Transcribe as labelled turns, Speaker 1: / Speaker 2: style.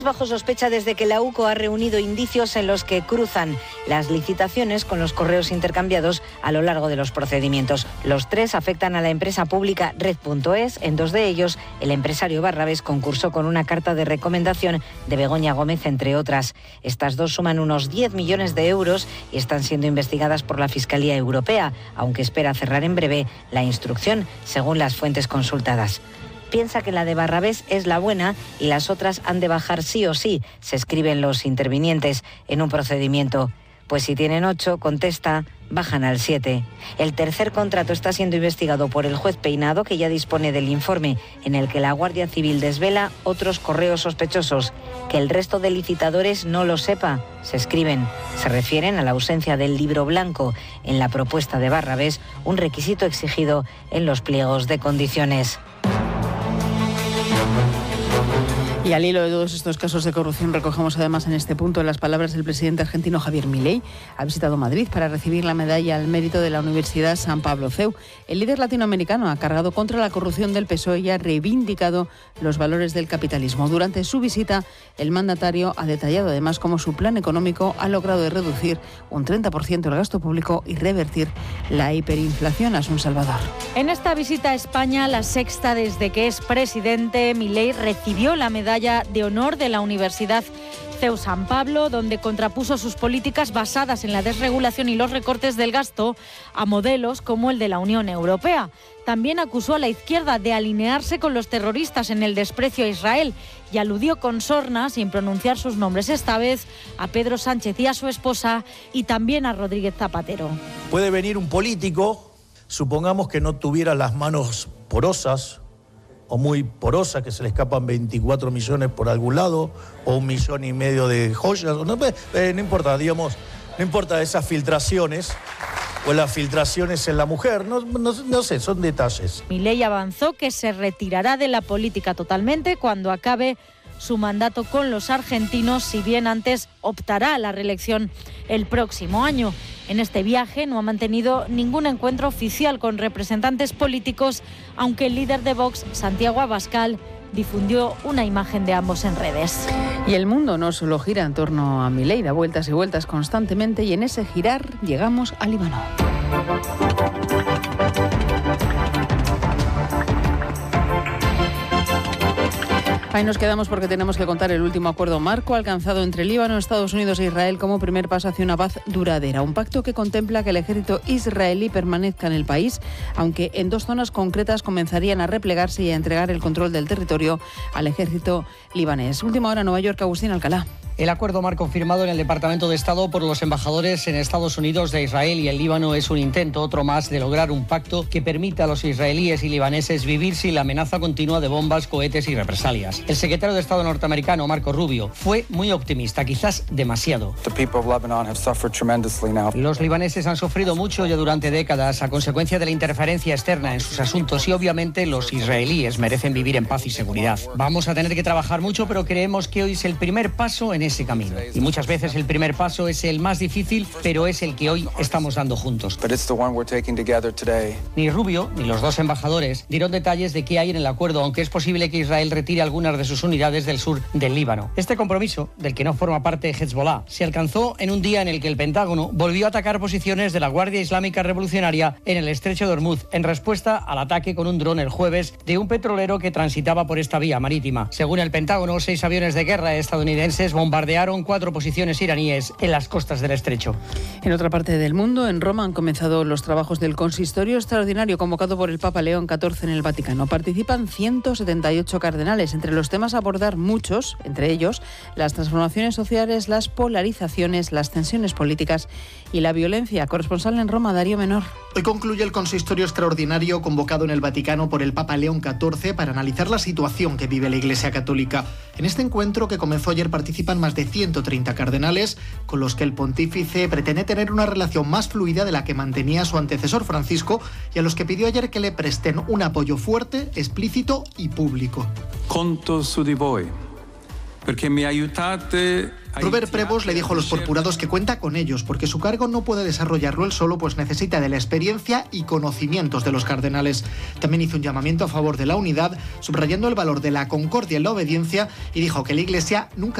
Speaker 1: Bajo sospecha desde que la UCO ha reunido indicios en los que cruzan las licitaciones con los correos intercambiados a lo largo de los procedimientos. Los 3 afectan a la empresa pública Red.es. En 2 de ellos, el empresario Barrabés concursó con una carta de recomendación de Begoña Gómez, entre otras. Estas 2 suman unos 10 millones de euros y están siendo investigadas por la Fiscalía Europea, aunque espera cerrar en breve la instrucción, según las fuentes consultadas. Piensa que la de Barrabés es la buena y las otras han de bajar sí o sí, se escriben los intervinientes en un procedimiento. Pues si tienen 8, contesta, bajan al 7. El tercer contrato está siendo investigado por el juez Peinado, que ya dispone del informe en el que la Guardia Civil desvela otros correos sospechosos. Que el resto de licitadores no lo sepa, se escriben. Se refieren a la ausencia del libro blanco en la propuesta de Barrabés, un requisito exigido en los pliegos de condiciones.
Speaker 2: Y al hilo de todos estos casos de corrupción recogemos además en este punto las palabras del presidente argentino Javier Milei. Ha visitado Madrid para recibir la medalla al mérito de la Universidad San Pablo CEU. El líder latinoamericano ha cargado contra la corrupción del PSOE y ha reivindicado los valores del capitalismo. Durante su visita, el mandatario ha detallado además cómo su plan económico ha logrado reducir un 30% el gasto público y revertir la hiperinflación. Asun Salvador.
Speaker 3: En esta visita a España, la sexta desde que es presidente, Milei recibió la medalla de honor de la Universidad CEU San Pablo, donde contrapuso sus políticas basadas en la desregulación y los recortes del gasto a modelos como el de la Unión Europea. También acusó a la izquierda de alinearse con los terroristas en el desprecio a Israel y aludió con sorna, sin pronunciar sus nombres esta vez, a Pedro Sánchez y a su esposa y también a Rodríguez Zapatero.
Speaker 4: Puede venir un político, supongamos que no tuviera las manos porosas, o muy porosa, que se le escapan 24 millones por algún lado, o 1,5 millones de joyas, no importa, digamos, no importa esas filtraciones, o las filtraciones en la mujer, no sé, son detalles.
Speaker 3: Milei avanzó que se retirará de la política totalmente cuando acabe su mandato con los argentinos, si bien antes optará a la reelección el próximo año. En este viaje no ha mantenido ningún encuentro oficial con representantes políticos, aunque el líder de Vox, Santiago Abascal, difundió una imagen de ambos en redes.
Speaker 2: Y el mundo no solo gira en torno a Milei, da vueltas y vueltas constantemente, y en ese girar llegamos al Líbano. Ahí nos quedamos porque tenemos que contar el último acuerdo marco alcanzado entre Líbano, Estados Unidos e Israel como primer paso hacia una paz duradera. Un pacto que contempla que el ejército israelí permanezca en el país, aunque en 2 zonas concretas comenzarían a replegarse y a entregar el control del territorio al ejército libanés. Última hora, Nueva York, Agustín Alcalá.
Speaker 5: El acuerdo marco firmado en el Departamento de Estado por los embajadores en Estados Unidos de Israel y el Líbano es un intento, otro más, de lograr un pacto que permita a los israelíes y libaneses vivir sin la amenaza continua de bombas, cohetes y represalias. El secretario de Estado norteamericano, Marco Rubio, fue muy optimista, quizás demasiado. Los libaneses han sufrido mucho ya durante décadas a consecuencia de la interferencia externa en sus asuntos y obviamente los israelíes merecen vivir en paz y seguridad. Vamos a tener que trabajar mucho, pero creemos que hoy es el primer paso en ese camino. Y muchas veces el primer paso es el más difícil, pero es el que hoy estamos dando juntos. Ni Rubio ni los 2 embajadores dieron detalles de qué hay en el acuerdo, aunque es posible que Israel retire algunas de sus unidades del sur del Líbano. Este compromiso, del que no forma parte Hezbollah, se alcanzó en un día en el que el Pentágono volvió a atacar posiciones de la Guardia Islámica Revolucionaria en el estrecho de Hormuz, en respuesta al ataque con un dron el jueves de un petrolero que transitaba por esta vía marítima. Según el Pentágono, 6 aviones de guerra estadounidenses bombardearon 4 posiciones iraníes en las costas del estrecho.
Speaker 2: En otra parte del mundo, en Roma, han comenzado los trabajos del consistorio extraordinario convocado por el Papa León XIV en el Vaticano. Participan 178 cardenales. Entre los temas a abordar muchos, entre ellos las transformaciones sociales, las polarizaciones, las tensiones políticas y la violencia. Corresponsal en Roma, Darío Menor.
Speaker 6: Hoy concluye el consistorio extraordinario convocado en el Vaticano por el Papa León XIV para analizar la situación que vive la Iglesia Católica. En este encuentro, que comenzó ayer, participan más de 130 cardenales, con los que el pontífice pretende tener una relación más fluida de la que mantenía su antecesor Francisco, y a los que pidió ayer que le presten un apoyo fuerte, explícito y público.
Speaker 7: Conto su di voi.
Speaker 6: Robert Prevost le dijo a los purpurados que cuenta con ellos porque su cargo no puede desarrollarlo él solo, pues necesita de la experiencia y conocimientos de los cardenales. También hizo un llamamiento a favor de la unidad, subrayando el valor de la concordia en la obediencia, y dijo que la Iglesia nunca